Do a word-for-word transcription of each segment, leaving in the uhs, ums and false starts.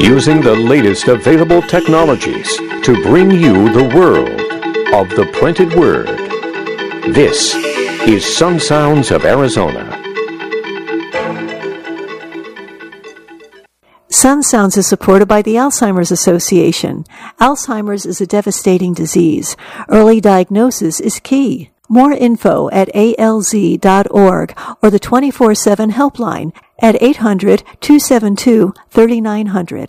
using the latest available technologies to bring you the world of the printed word. This is Some Sounds of Arizona. Some Sounds is supported by the Alzheimer's Association. Alzheimer's is a devastating disease. Early diagnosis is key. More info at A L Z dot org or the twenty-four seven helpline at eight hundred, two seven two, three nine zero zero.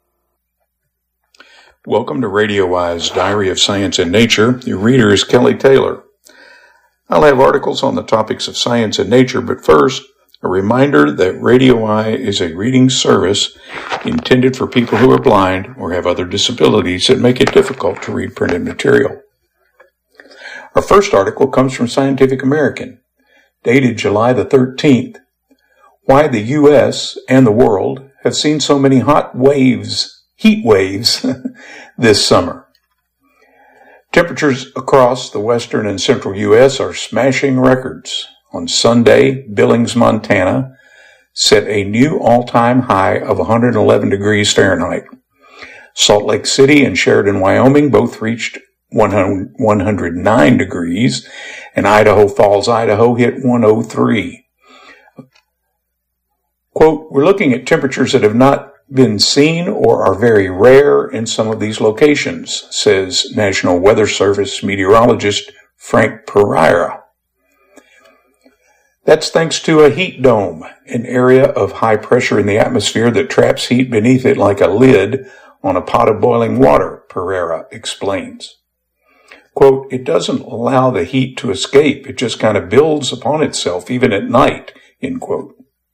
Welcome to RadioWise Diary of Science and Nature. Your reader is Kelly Taylor. I'll have articles on the topics of science and nature, but first, a reminder that RadioEye is a reading service intended for people who are blind or have other disabilities that make it difficult to read printed material. Our first article comes from Scientific American, dated July the thirteenth. Why the U S and the world have seen so many hot waves, heat waves, this summer. Temperatures across the western and central U S are smashing records. On Sunday, Billings, Montana, set a new all-time high of one hundred eleven degrees Fahrenheit. Salt Lake City and Sheridan, Wyoming both reached one hundred nine degrees, and Idaho Falls, Idaho hit one hundred three. Quote, we're looking at temperatures that have not been seen or are very rare in some of these locations, says National Weather Service meteorologist Frank Pereira. That's thanks to a heat dome, an area of high pressure in the atmosphere that traps heat beneath it like a lid on a pot of boiling water, Pereira explains. Quote, it doesn't allow the heat to escape. It just kind of builds upon itself, even at night, end quote.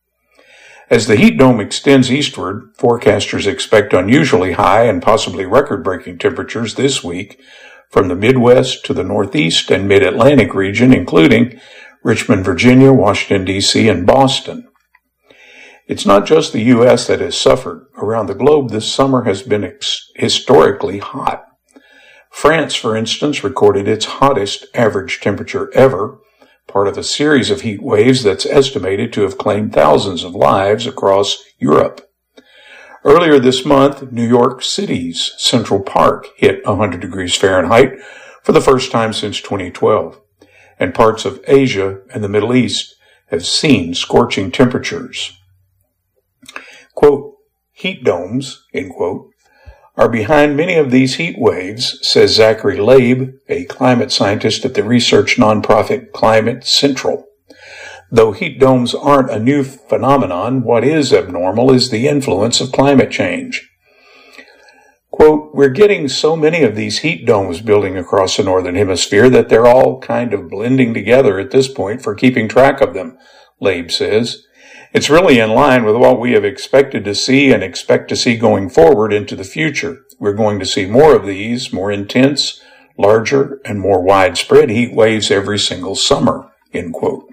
As the heat dome extends eastward, forecasters expect unusually high and possibly record-breaking temperatures this week from the Midwest to the Northeast and Mid-Atlantic region, including Richmond, Virginia, Washington, D C, and Boston. It's not just the U S that has suffered. Around the globe, this summer has been ex- historically hot. France, for instance, recorded its hottest average temperature ever, part of a series of heat waves that's estimated to have claimed thousands of lives across Europe. Earlier this month, New York City's Central Park hit one hundred degrees Fahrenheit for the first time since twenty twelve. And parts of Asia and the Middle East have seen scorching temperatures. Quote, heat domes, end quote, are behind many of these heat waves, says Zachary Labe, a climate scientist at the research nonprofit Climate Central. Though heat domes aren't a new phenomenon, what is abnormal is the influence of climate change. Quote, we're getting so many of these heat domes building across the northern hemisphere that they're all kind of blending together at this point for keeping track of them, Labe says. It's really in line with what we have expected to see and expect to see going forward into the future. We're going to see more of these, more intense, larger, and more widespread heat waves every single summer, end quote.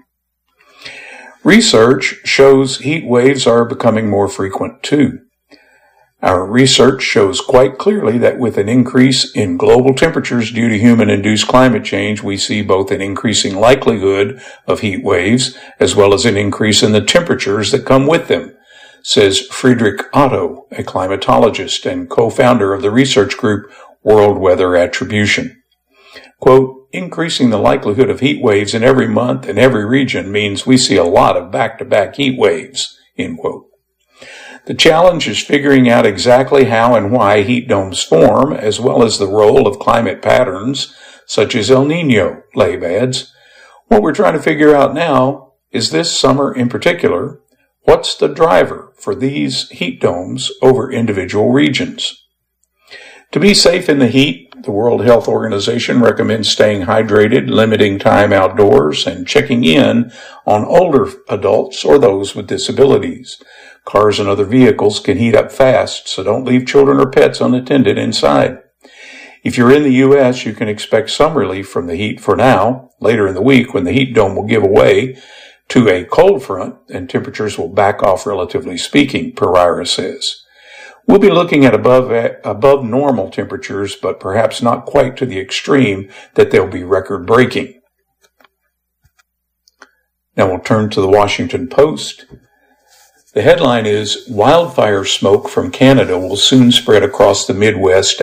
Research shows heat waves are becoming more frequent too. Our research shows quite clearly that with an increase in global temperatures due to human-induced climate change, we see both an increasing likelihood of heat waves as well as an increase in the temperatures that come with them, says Friedrich Otto, a climatologist and co-founder of the research group World Weather Attribution. Quote, increasing the likelihood of heat waves in every month and every region means we see a lot of back-to-back heat waves, end quote. The challenge is figuring out exactly how and why heat domes form, as well as the role of climate patterns, such as El Niño, Labe adds. What we're trying to figure out now is this summer in particular, what's the driver for these heat domes over individual regions? To be safe in the heat, the World Health Organization recommends staying hydrated, limiting time outdoors, and checking in on older adults or those with disabilities. Cars and other vehicles can heat up fast, so don't leave children or pets unattended inside. If you're in the U S, you can expect some relief from the heat for now. Later in the week, when the heat dome will give way to a cold front and temperatures will back off relatively speaking, Pereira says. We'll be looking at above, above normal temperatures, but perhaps not quite to the extreme that they'll be record-breaking. Now we'll turn to the Washington Post. The headline is, "Wildfire smoke from Canada will soon spread across the Midwest